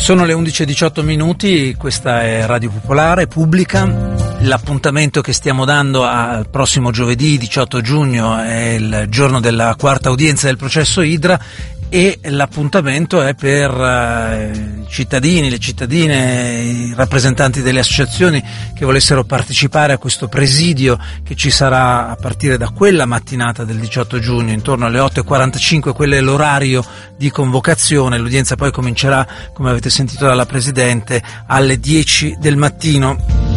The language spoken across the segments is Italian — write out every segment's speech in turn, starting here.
Sono le 11:18, questa è Radio Popolare, Pubblica. L'appuntamento che stiamo dando al prossimo giovedì 18 giugno è il giorno della quarta udienza del processo Idra e l'appuntamento è per i cittadini, le cittadine, i rappresentanti delle associazioni che volessero partecipare a questo presidio che ci sarà a partire da quella mattinata del 18 giugno, intorno alle 8:45, quello è l'orario di convocazione. L'udienza poi comincerà, come avete sentito dalla Presidente, alle 10 del mattino.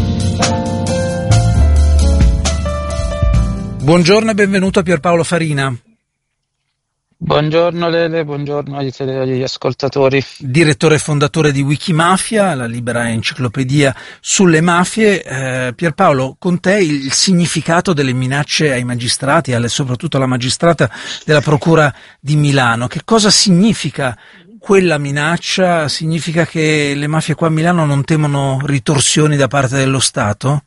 Buongiorno e benvenuto a Pierpaolo Farina. Buongiorno Lele, buongiorno agli ascoltatori. Direttore e fondatore di Wikimafia, la libera enciclopedia sulle mafie. Pierpaolo, con te il significato delle minacce ai magistrati, soprattutto alla magistrata della Procura di Milano. Che cosa significa quella minaccia? Significa che le mafie qua a Milano non temono ritorsioni da parte dello Stato?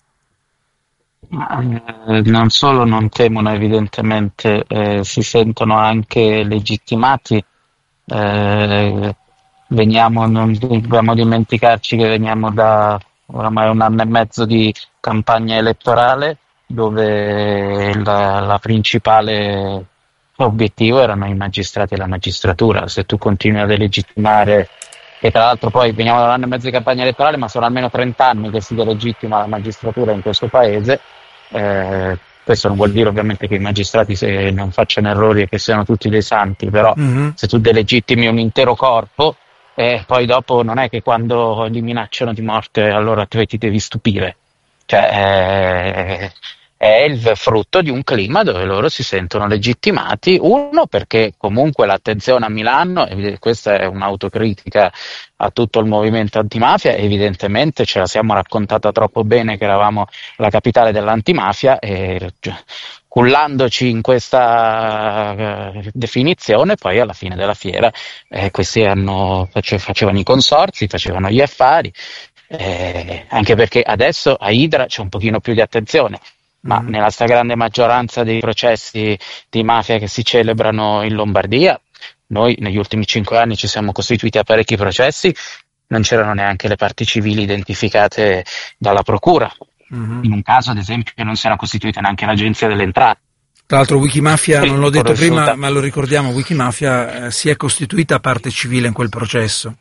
Non solo non temono, evidentemente si sentono anche legittimati. Non dobbiamo dimenticarci che veniamo da oramai un anno e mezzo di campagna elettorale dove la principale obiettivo erano i magistrati e la magistratura. Se tu continui a delegittimare, e tra l'altro poi veniamo da un anno e mezzo di campagna elettorale, ma sono almeno 30 anni che si delegittima la magistratura in questo paese. Questo non vuol dire ovviamente che i magistrati non facciano errori e che siano tutti dei santi, però se tu delegittimi un intero corpo, poi dopo non è che quando li minacciano di morte allora ti devi stupire. Cioè, è il frutto di un clima dove loro si sentono legittimati, uno perché comunque l'attenzione a Milano, questa è un'autocritica a tutto il movimento antimafia, evidentemente ce la siamo raccontata troppo bene che eravamo la capitale dell'antimafia e cullandoci in questa definizione, poi alla fine della fiera questi facevano i consorzi, facevano gli affari, anche perché adesso a Idra c'è un pochino più di attenzione. Ma nella stragrande maggioranza dei processi di mafia che si celebrano in Lombardia, noi negli ultimi 5 anni ci siamo costituiti a parecchi processi, non c'erano neanche le parti civili identificate dalla procura. In un caso, ad esempio, non si era costituita neanche l'Agenzia delle Entrate. Tra l'altro Wikimafia, non l'ho detto prima, ma lo ricordiamo, Wikimafia si è costituita parte civile in quel processo.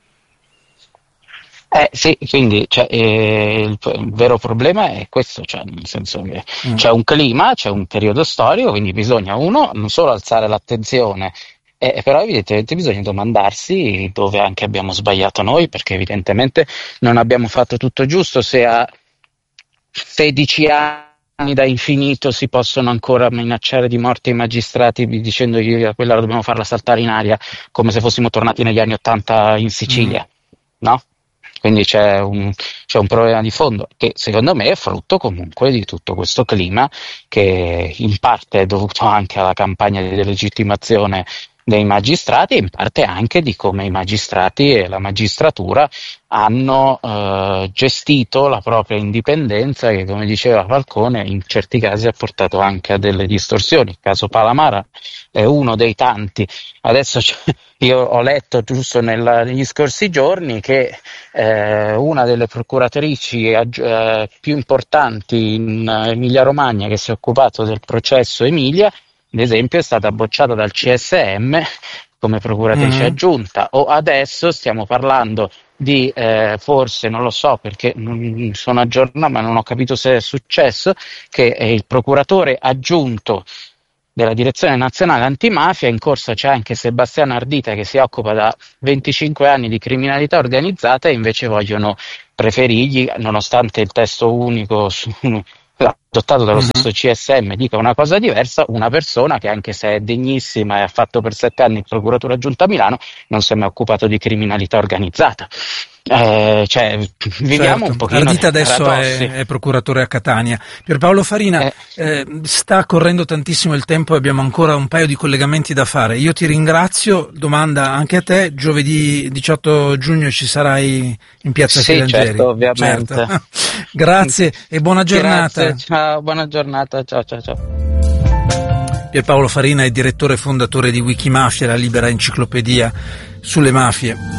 Sì, quindi il vero problema è questo, cioè nel senso che c'è un clima, c'è un periodo storico, quindi bisogna non solo alzare l'attenzione, però evidentemente bisogna domandarsi dove anche abbiamo sbagliato noi, perché evidentemente non abbiamo fatto tutto giusto. Se a 16 anni da infinito si possono ancora minacciare di morte i magistrati dicendo che quella dobbiamo farla saltare in aria come se fossimo tornati negli anni '80 in Sicilia, no? Quindi c'è un problema di fondo che secondo me è frutto comunque di tutto questo clima che in parte è dovuto anche alla campagna di delegittimazione dei magistrati e in parte anche di come i magistrati e la magistratura hanno gestito la propria indipendenza che, come diceva Falcone, in certi casi ha portato anche a delle distorsioni. Il caso Palamara è uno dei tanti. Adesso io ho letto giusto negli scorsi giorni che una delle procuratrici più importanti in Emilia-Romagna che si è occupato del processo Emilia, ad esempio, è stata bocciata dal CSM come procuratrice aggiunta, o adesso stiamo parlando di forse, non lo so perché non sono aggiornato, ma non ho capito se è successo, che il procuratore aggiunto della Direzione Nazionale Antimafia, in corsa c'è anche Sebastiano Ardita che si occupa da 25 anni di criminalità organizzata e invece vogliono preferirgli, nonostante il testo unico adottato dallo stesso CSM dica una cosa diversa, una persona che anche se è degnissima e ha fatto per 7 anni il procuratore aggiunto a Milano non si è mai occupato di criminalità organizzata. Viviamo un pochino Ardita adesso è procuratore a Catania. Pierpaolo Farina, sta correndo tantissimo il tempo e abbiamo ancora un paio di collegamenti da fare. Io ti ringrazio, domanda anche a te, giovedì 18 giugno ci sarai in Piazza Filangieri? Certo, ovviamente. Certo. Grazie e buona giornata. Grazie, ciao, buona giornata, ciao. Pierpaolo Farina è direttore e fondatore di Wikimafia, la libera enciclopedia sulle mafie.